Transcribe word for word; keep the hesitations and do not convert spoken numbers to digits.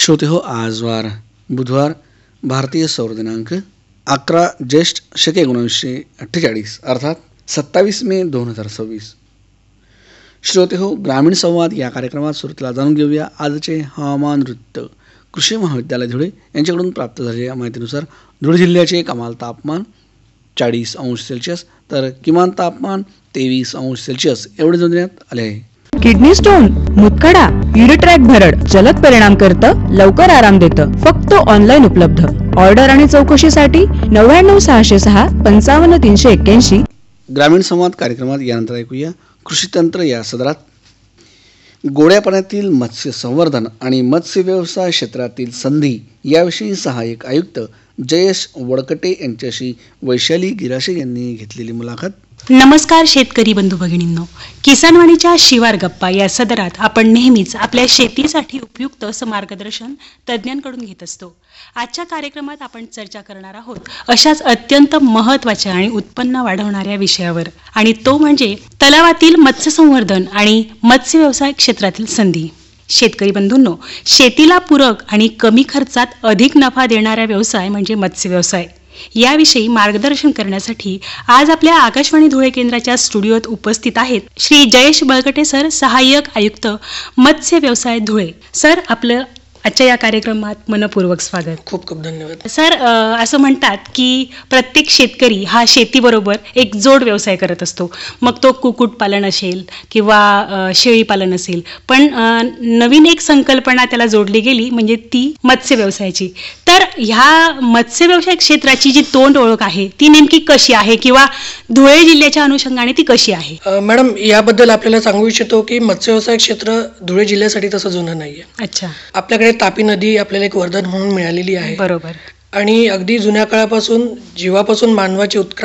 श्रोते हो, आज वार बुधवार, भारतीय सौर दिनांक अकरा ज्येष्ठ शके एकोणीसशे अठ्ठेचाळीस अर्थात सत्तावीस मे दोन हजार सव्वीस. श्रोते हो, ग्रामीण संवाद या कार्यक्रमात सुरुवातीला जाणून घेऊया आजचे हवामान वृत्त. कृषी महाविद्यालय धुळे यांच्याकडून प्राप्त झालेल्या माहितीनुसार धुळे जिल्ह्याचे कमाल तापमान चाळीस अंश सेल्सिअस तर किमान तापमान तेवीस अंश सेल्सिअस एवढे नोंदवण्यात आले आहे. किडनी स्टोन, मुतखडा, युरिट्रॅक भरड जलद परिणाम करतं, लवकर आराम देतं. फक्त ऑनलाईन उपलब्ध. ऑर्डर आणि चौकशीसाठी नव्याण्णव सहाशे सहा पंचावन्न तीनशे एक्क्याऐंशी. ग्रामीण संवाद कार्यक्रमात यानंतर ऐकूया कृषी तंत्र या सदरात गोड्या पाण्यातील मत्स्य संवर्धन आणि मत्स्य व्यवसाय क्षेत्रातील संधी याविषयी सहाय्यक आयुक्त जयेश वडकटे यांच्याशी वैशाली गिराशे यांनी घेतलेली मुलाखत. नमस्कार शेतकरी बंधू भगिनींनो, किसानवाणीच्या शिवार गप्पा या सदरात आपण नेहमीच आपल्या शेतीसाठी उपयुक्त असं मार्गदर्शन तज्ज्ञांकडून घेत असतो. आजच्या कार्यक्रमात आपण चर्चा करणार आहोत अशाच अत्यंत महत्त्वाच्या आणि उत्पन्न वाढवणाऱ्या विषयावर, आणि तो म्हणजे तलावातील मत्स्यसंवर्धन आणि मत्स्य व्यवसाय क्षेत्रातील संधी. शेतकरी बंधूंनो, शेतीला पूरक आणि कमी खर्चात अधिक नफा देणारा व्यवसाय म्हणजे मत्स्य व्यवसाय. याविषयी मार्गदर्शन करण्यासाठी आज आपल्या आकाशवाणी धुळे केंद्राच्या स्टुडिओत उपस्थित आहेत श्री जयेश बळकटे सर, सहाय्यक आयुक्त मत्स्य व्यवसाय धुळे. सर, आपलं आजच्या या कार्यक्रमात मनपूर्वक स्वागत. खूप खूप धन्यवाद. सर, असं म्हणतात की प्रत्येक शेतकरी हा शेतीबरोबर एक जोड व्यवसाय करत असतो, मग तो कुक्कुटपालन असेल किंवा शेळी पालन असेल, पण नवीन एक संकल्पना त्याला जोडली गेली म्हणजे ती मत्स्य व्यवसायाची. तर ह्या मत्स्य व्यवसाय क्षेत्राची जी तोंड ओळख आहे ती नेमकी कशी आहे किंवा धुळे जिल्ह्याच्या अनुषंगाने ती कशी आहे? मॅडम, याबद्दल आपल्याला सांगू इच्छितो की मत्स्य व्यवसाय क्षेत्र धुळे जिल्ह्यासाठी तसं जुनं नाहीये. अच्छा. आपल्याकडे तापी नदी आपल्याला एक वरदान म्हणून मिळालेली आहे. बरोबर. आणि अगदी जुन्या काळापासून जीवापासून मानवाची उत्क्रांती